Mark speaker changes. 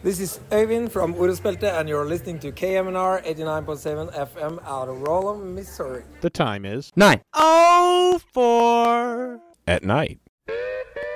Speaker 1: This is Øyvind from Orospelte, and you're listening to KMNR 89.7 FM out of Rollum, Missouri.
Speaker 2: The time is
Speaker 3: 9:04
Speaker 2: at night.